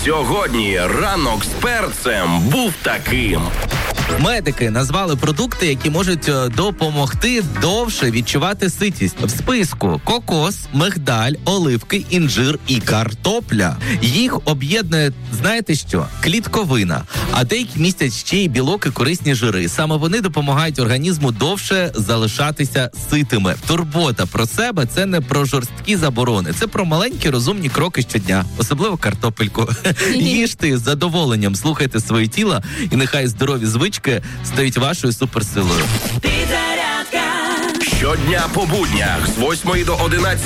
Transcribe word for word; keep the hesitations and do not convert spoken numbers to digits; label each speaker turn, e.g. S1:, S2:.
S1: Сьогодні ранок з перцем був таким.
S2: Медики назвали продукти, які можуть допомогти довше відчувати ситість. В списку кокос, мигдаль, оливки, інжир і картопля. Їх об'єднує, знаєте що? Клітковина. А деякі містять ще й білок і корисні жири. Саме вони допомагають організму довше залишатися ситими. Турбота про себе – це не про жорсткі заборони. Це про маленькі розумні кроки щодня. Особливо картопельку. Їжте з задоволенням, слухайте своє тіло і нехай здорові звички стають вашою суперсилою.
S1: Щодня по буднях з восьмої до одинадцятої